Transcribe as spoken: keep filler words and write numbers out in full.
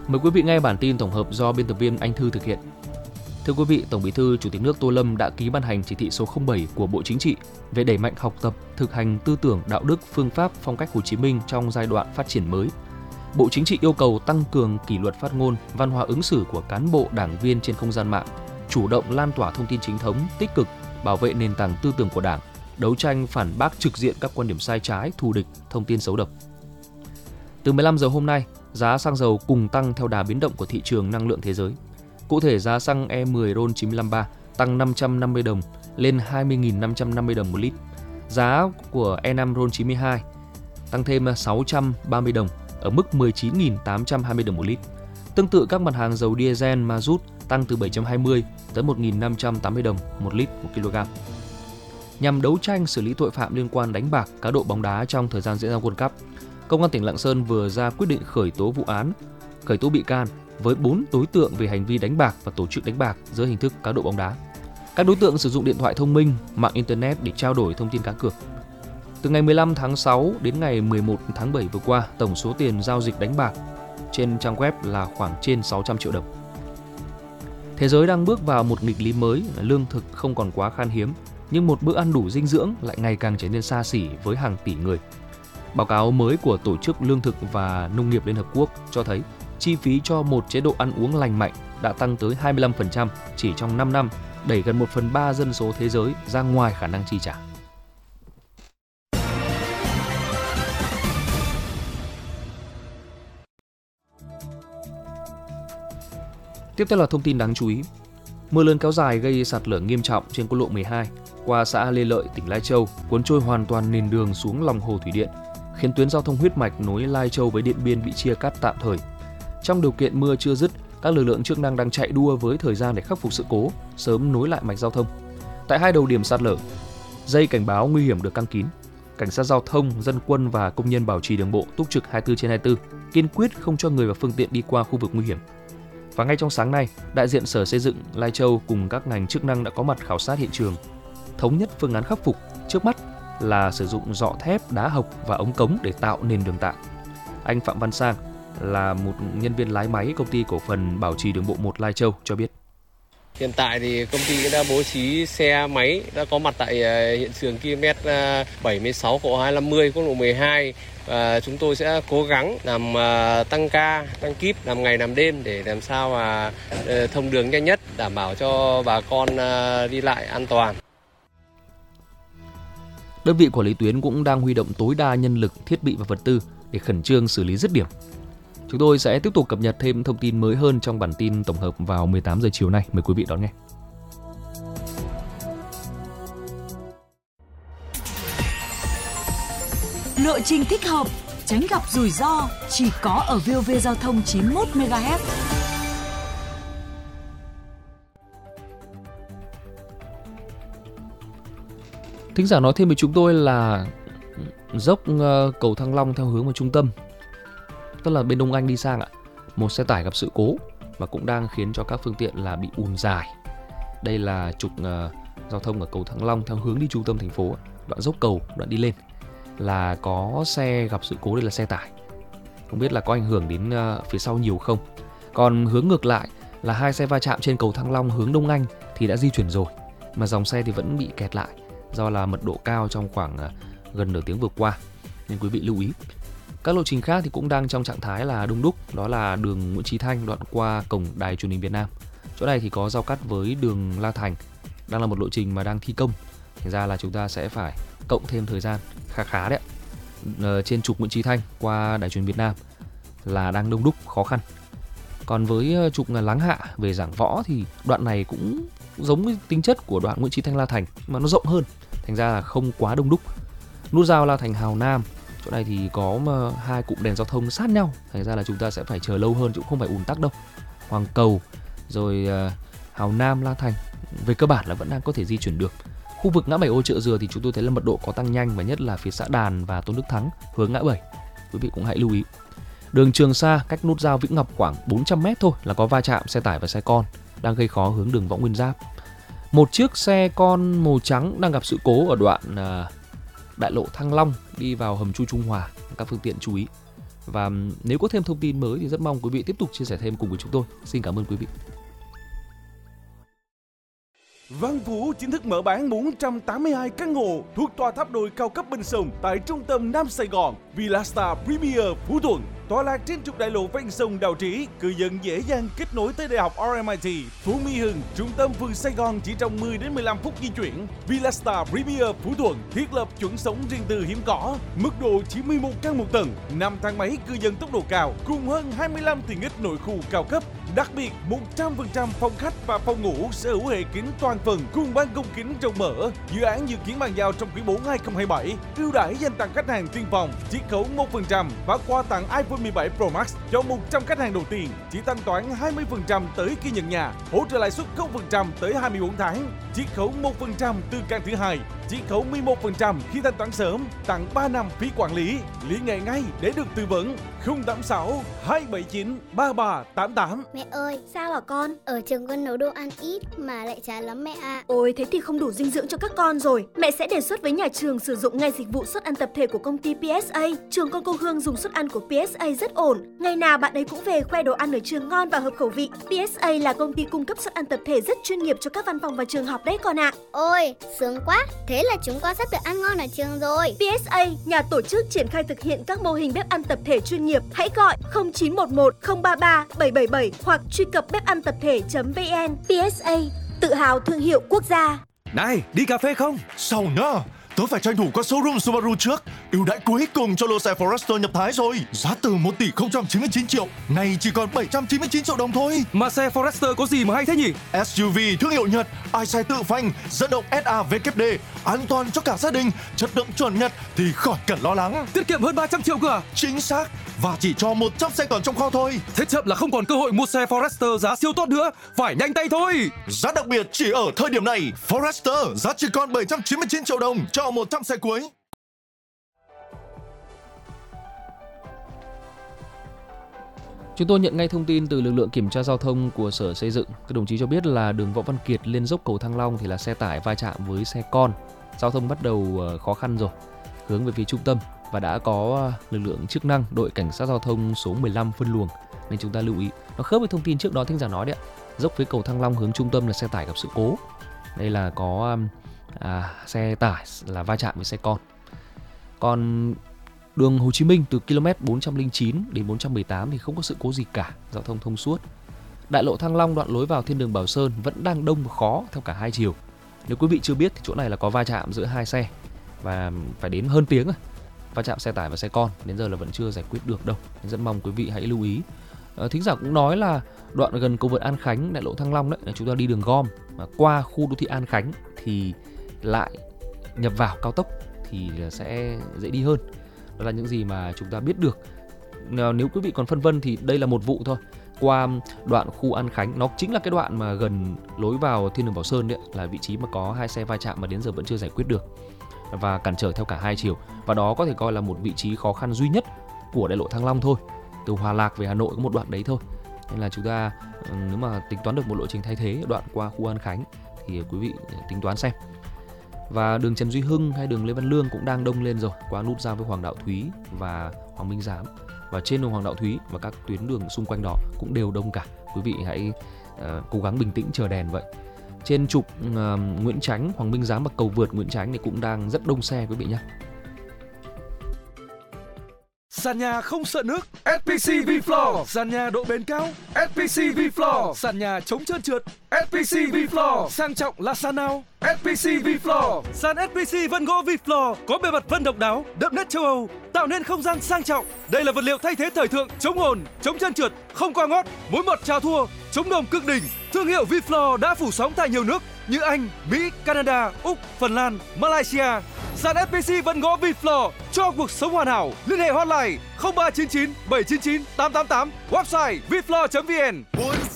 Mời quý vị nghe bản tin tổng hợp do biên tập viên Anh Thư thực hiện. Thưa quý vị, Tổng Bí thư Chủ tịch nước Tô Lâm đã ký ban hành chỉ thị số không bảy của Bộ Chính trị về đẩy mạnh học tập, thực hành tư tưởng đạo đức, phương pháp, phong cách Hồ Chí Minh trong giai đoạn phát triển mới. Bộ Chính trị yêu cầu tăng cường kỷ luật phát ngôn, văn hóa ứng xử của cán bộ, đảng viên trên không gian mạng, chủ động lan tỏa thông tin chính thống, tích cực, bảo vệ nền tảng tư tưởng của Đảng, đấu tranh phản bác trực diện các quan điểm sai trái, thù địch, thông tin xấu độc. Từ mười lăm giờ hôm nay, giá xăng dầu cùng tăng theo đà biến động của thị trường năng lượng thế giới. Cụ thể, giá xăng E mười RON chín lăm ba tăng năm trăm năm mươi đồng lên hai mươi nghìn năm trăm năm mươi đồng một lít. Giá của E năm RON chín mươi hai tăng thêm sáu trăm ba mươi đồng ở mức mười chín nghìn tám trăm hai mươi đồng một lít. Tương tự các mặt hàng dầu diesel, ma rút tăng từ bảy trăm hai mươi tới một nghìn năm trăm tám mươi đồng một lít một kg. Nhằm đấu tranh xử lý tội phạm liên quan đánh bạc, cá độ bóng đá trong thời gian diễn ra World Cup, Công an tỉnh Lạng Sơn vừa ra quyết định khởi tố vụ án, khởi tố bị can với bốn đối tượng về hành vi đánh bạc và tổ chức đánh bạc dưới hình thức cá độ bóng đá. Các đối tượng sử dụng điện thoại thông minh, mạng internet để trao đổi thông tin cá cược. Từ ngày mười lăm tháng sáu đến ngày mười một tháng bảy vừa qua, tổng số tiền giao dịch đánh bạc trên trang web là khoảng trên sáu trăm triệu đồng. Thế giới đang bước vào một nghịch lý mới, lương thực không còn quá khan hiếm, nhưng một bữa ăn đủ dinh dưỡng lại ngày càng trở nên xa xỉ với hàng tỷ người. Báo cáo mới của Tổ chức Lương thực và Nông nghiệp Liên Hợp Quốc cho thấy chi phí cho một chế độ ăn uống lành mạnh đã tăng tới hai mươi lăm phần trăm chỉ trong năm năm, đẩy gần một phần ba dân số thế giới ra ngoài khả năng chi trả. Tiếp theo là thông tin đáng chú ý. Mưa lớn kéo dài gây sạt lở nghiêm trọng trên quốc lộ mười hai qua xã Lê Lợi, tỉnh Lai Châu, cuốn trôi hoàn toàn nền đường xuống lòng hồ thủy điện, khiến tuyến giao thông huyết mạch nối Lai Châu với Điện Biên bị chia cắt tạm thời. Trong điều kiện mưa chưa dứt, các lực lượng chức năng đang chạy đua với thời gian để khắc phục sự cố, sớm nối lại mạch giao thông. Tại hai đầu điểm sạt lở, dây cảnh báo nguy hiểm được căng kín. Cảnh sát giao thông, dân quân và công nhân bảo trì đường bộ túc trực hai mươi tư trên hai mươi tư, kiên quyết không cho người và phương tiện đi qua khu vực nguy hiểm. Và ngay trong sáng nay, đại diện Sở Xây dựng Lai Châu cùng các ngành chức năng đã có mặt khảo sát hiện trường, thống nhất phương án khắc phục. Trước mắt là sử dụng dọ thép, đá hộc và ống cống để tạo nền đường tạm. Anh Phạm Văn Sang là một nhân viên lái máy công ty cổ phần bảo trì đường bộ một Lai Châu cho biết. Hiện tại thì công ty đã bố trí xe máy đã có mặt tại hiện trường ki lô mét bảy mươi sáu cộng hai trăm năm mươi quốc lộ mười hai. Và chúng tôi sẽ cố gắng làm tăng ca, tăng kíp, làm ngày làm đêm để làm sao mà thông đường nhanh nhất, đảm bảo cho bà con đi lại an toàn. Đơn vị quản lý tuyến cũng đang huy động tối đa nhân lực, thiết bị và vật tư để khẩn trương xử lý dứt điểm. Chúng tôi sẽ tiếp tục cập nhật thêm thông tin mới hơn trong bản tin tổng hợp vào mười tám giờ chiều nay. Mời quý vị đón nghe. Lộ trình thích hợp, tránh gặp rủi ro chỉ có ở vê o vê Giao thông chín mươi mốt mê ga héc. Thính giả nói thêm với chúng tôi là dốc cầu Thăng Long theo hướng vào trung tâm, tức là bên Đông Anh đi sang ạ, một xe tải gặp sự cố và cũng đang khiến cho các phương tiện là bị ùn dài. Đây là trục uh, giao thông ở cầu Thăng Long theo hướng đi trung tâm thành phố, đoạn dốc cầu, đoạn đi lên là có xe gặp sự cố, đây là xe tải. Không biết là có ảnh hưởng đến uh, phía sau nhiều không. Còn hướng ngược lại là hai xe va chạm trên cầu Thăng Long hướng Đông Anh thì đã di chuyển rồi, mà dòng xe thì vẫn bị kẹt lại do là mật độ cao trong khoảng uh, gần nửa tiếng vừa qua, nên quý vị lưu ý. Các lộ trình khác thì cũng đang trong trạng thái là đông đúc, đó là đường Nguyễn Chí Thanh đoạn qua cổng Đài Truyền hình Việt Nam. Chỗ này thì có giao cắt với đường La Thành, đang là một lộ trình mà đang thi công, thành ra là chúng ta sẽ phải cộng thêm thời gian khá khá đấy. Ờ, trên trục Nguyễn Chí Thanh qua Đài Truyền hình Việt Nam là đang đông đúc, khó khăn. Còn với trục Láng Hạ về Giảng Võ thì đoạn này cũng giống với tính chất của đoạn Nguyễn Chí Thanh La Thành mà nó rộng hơn, thành ra là không quá đông đúc. Nút giao La Thành Hào Nam, chỗ này thì có hai cụm đèn giao thông sát nhau, thành ra là chúng ta sẽ phải chờ lâu hơn chứ không phải ùn tắc đâu. Hoàng Cầu rồi uh, Hào Nam, La Thành về cơ bản là vẫn đang có thể di chuyển được. Khu vực ngã bảy Ô Chợ Dừa thì chúng tôi thấy là mật độ có tăng nhanh, và nhất là phía xã Đàn và Tôn Đức Thắng hướng ngã bảy. Quý vị cũng hãy lưu ý. Đường Trường Sa cách nút giao Vĩnh Ngọc khoảng bốn trăm mét thôi là có va chạm xe tải và xe con, đang gây khó hướng đường Võ Nguyên Giáp. Một chiếc xe con màu trắng đang gặp sự cố ở đoạn uh, đại lộ Thăng Long đi vào hầm Chu Trung Hòa, các phương tiện chú ý. Và nếu có thêm thông tin mới thì rất mong quý vị tiếp tục chia sẻ thêm cùng với chúng tôi. Xin cảm ơn quý vị. Văn Phú chính thức mở bán bốn trăm tám mươi hai căn hộ thuộc tòa tháp đôi cao cấp bên sông tại trung tâm Nam Sài Gòn, Villastar Premier Phú Thuận. Tọa lạc trên trục đại lộ ven sông Đào Trĩ, cư dân dễ dàng kết nối tới Đại học rờ em i tê, Phú Mỹ Hưng, trung tâm phường Sài Gòn chỉ trong mười đến mười lăm phút di chuyển. Villastar Premier Phú Thuận thiết lập chuẩn sống riêng tư hiếm có, mức độ chỉ mười một căn một tầng, năm thang máy cư dân tốc độ cao, cùng hơn hai mươi lăm tiện ích nội khu cao cấp. Đặc biệt, một trăm phần trăm phòng khách và phòng ngủ sở hữu hệ kính toàn phần cùng ban công kính rộng mở. Dự án dự kiến bàn giao trong quý bốn hai không hai bảy. Ưu đãi dành tặng khách hàng tiên phòng, chiết khấu một phần trăm và quà tặng iPhone mười bảy Pro Max cho một trăm khách hàng đầu tiên. Chỉ thanh toán hai mươi phần trăm tới khi nhận nhà, hỗ trợ lãi suất không phần trăm tới hai mươi bốn tháng, chiết khấu một phần trăm từ căn thứ hai, chiết khấu mười một phần trăm khi thanh toán sớm, tặng ba năm phí quản lý. Liên hệ ngay để được tư vấn. không tám sáu hai bảy chín ba ba tám tám. Mẹ ơi, sao hả con? Ở trường con nấu đồ ăn ít mà lại chán lắm mẹ ạ. À. Ôi, thế thì không đủ dinh dưỡng cho các con rồi. Mẹ sẽ đề xuất với nhà trường sử dụng ngay dịch vụ suất ăn tập thể của công ty pê ét a. Trường con cô Hương dùng suất ăn của pê ét a rất ổn. Ngày nào bạn ấy cũng về khoe đồ ăn ở trường ngon và hợp khẩu vị. pê ét a là công ty cung cấp suất ăn tập thể rất chuyên nghiệp cho các văn phòng và trường học đấy con ạ. À. Ôi, sướng quá. Thế là chúng con sắp được ăn ngon ở trường rồi. pê ét a, nhà tổ chức triển khai thực hiện các mô hình bếp ăn tập thể chuyên nghiệp. Hãy gọi không chín một một không ba ba bảy bảy bảy hoặc truy cập bếp ăn tập thể chấm vn. pê ét a, tự hào thương hiệu quốc gia. Này, đi cà phê không? Sao nhá? Tớ phải tranh thủ qua showroom Subaru trước. Ưu đãi cuối cùng cho lô xe Forester nhập Thái rồi. Giá từ một tỷ không trăm chín mươi chín triệu, nay chỉ còn bảy trăm chín mươi chín triệu đồng thôi. Mà xe Forester có gì mà hay thế nhỉ? ét u vê thương hiệu Nhật, ai xe tự phanh, dẫn động ét a vê kép đê, an toàn cho cả gia đình, chất lượng chuẩn Nhật thì khỏi cần lo lắng. Tiết kiệm hơn ba trăm triệu cơ à? Chính xác. Và chỉ cho một trăm xe còn trong kho thôi. Thế chậm là không còn cơ hội mua xe Forester giá siêu tốt nữa. Phải nhanh tay thôi. Giá đặc biệt chỉ ở thời điểm này. Forester giá chỉ còn bảy trăm chín mươi chín triệu đồng cho một trăm xe cuối. Chúng tôi nhận ngay thông tin từ lực lượng kiểm tra giao thông của Sở Xây dựng. Các đồng chí cho biết là đường Võ Văn Kiệt lên dốc cầu Thăng Long thì là xe tải va chạm với xe con. Giao thông bắt đầu khó khăn rồi, hướng về phía trung tâm và đã có lực lượng chức năng đội cảnh sát giao thông số mười lăm phân luồng, nên chúng ta lưu ý. Nó khớp với thông tin trước đó Thanh Giảng nói đấy ạ. Dốc phía cầu Thăng Long hướng trung tâm là xe tải gặp sự cố. Đây là có à, xe tải là va chạm với xe con. Còn đường Hồ Chí Minh từ km bốn trăm lẻ chín đến bốn trăm mười tám thì không có sự cố gì cả, giao thông thông suốt. Đại lộ Thăng Long đoạn lối vào thiên đường Bảo Sơn vẫn đang đông và khó theo cả hai chiều. Nếu quý vị chưa biết thì chỗ này là có va chạm giữa hai xe và phải đến hơn tiếng rồi. Va chạm xe tải và xe con đến giờ là vẫn chưa giải quyết được đâu. Nên rất mong quý vị hãy lưu ý. À, thính giả cũng nói là đoạn gần cầu vượt An Khánh, đại lộ Thăng Long đấy, là chúng ta đi đường gom mà qua khu đô thị An Khánh thì lại nhập vào cao tốc thì sẽ dễ đi hơn. Đó là những gì mà chúng ta biết được. Nếu quý vị còn phân vân thì đây là một vụ thôi. Qua đoạn khu An Khánh, nó chính là cái đoạn mà gần lối vào thiên đường Bảo Sơn đấy, là vị trí mà có hai xe va chạm mà đến giờ vẫn chưa giải quyết được và cản trở theo cả hai chiều. Và đó có thể coi là một vị trí khó khăn duy nhất của đại lộ Thăng Long thôi. Từ Hòa Lạc về Hà Nội có một đoạn đấy thôi. Nên là chúng ta nếu mà tính toán được một lộ trình thay thế đoạn qua khu An Khánh thì quý vị tính toán xem. Và đường Trần Duy Hưng hay đường Lê Văn Lương cũng đang đông lên rồi, qua nút giao với Hoàng Đạo Thúy và Hoàng Minh Giám. Và trên đường Hoàng Đạo Thúy và các tuyến đường xung quanh đó cũng đều đông cả. Quý vị hãy uh, cố gắng bình tĩnh chờ đèn vậy. Trên trục uh, Nguyễn Chánh, Hoàng Minh Giám và cầu vượt Nguyễn Chánh thì cũng đang rất đông xe quý vị nhé. Sàn nhà không sợ nước, ét pê xê V-Floor. Sàn nhà độ bền cao, ét pê xê V-Floor. Sàn nhà chống trơn trượt, ét pê xê V-Floor. Sang trọng là sàn nào? ét pê xê V-Floor. Sàn ét pê xê vân gỗ V-Floor có bề mặt vân độc đáo, đậm nét châu Âu, tạo nên không gian sang trọng. Đây là vật liệu thay thế thời thượng, chống hồn, chống trơn trượt, không qua ngót, mối mọt chào thua, chống đồng cực đỉnh. Thương hiệu V-Floor đã phủ sóng tại nhiều nước như Anh, Mỹ, Canada, Úc, Phần Lan, Malaysia. Sàn ét pê xê vân gỗ V-Floor cho cuộc sống hoàn hảo. Liên hệ hotline không ba chín chín bảy chín chín tám tám tám, website vfloor chấm vn.